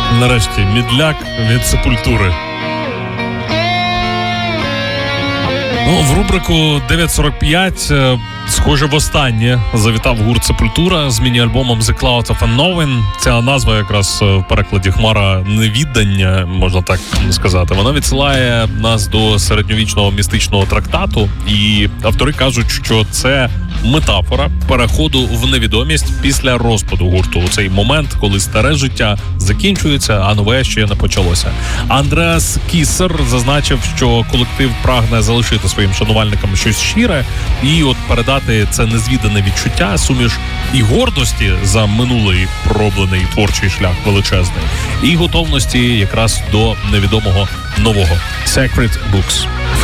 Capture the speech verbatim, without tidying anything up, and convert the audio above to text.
Нарешті мідляк від Сепультури. Ну, в рубрику дев'ять сорок п'ять, схоже, востаннє завітав гурт Сепультура з міні-альбомом The Cloud of Unknowing. Ця назва якраз в перекладі «Хмара невіддання», можна так сказати. Вона відсилає нас до середньовічного містичного трактату, і автори кажуть, що це метафора переходу в невідомість після розпаду гурту. У цей момент, коли старе життя закінчується, а нове ще не почалося. Андреас Кіссер зазначив, що колектив прагне залишити своїм шанувальникам щось щире і от передати це незвідане відчуття, суміш і гордості за минулий проблений творчий шлях величезний, і готовності якраз до невідомого нового. Sacred Books.